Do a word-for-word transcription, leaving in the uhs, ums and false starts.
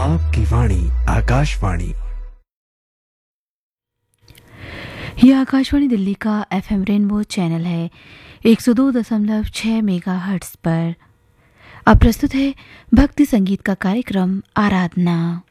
आपकी वाणी आकाशवाणी। यह आकाशवाणी दिल्ली का एफएम रेनबो चैनल है एक सौ दो दशमलव छह मेगा हर्ट्ज पर। अब प्रस्तुत है भक्ति संगीत का कार्यक्रम आराधना।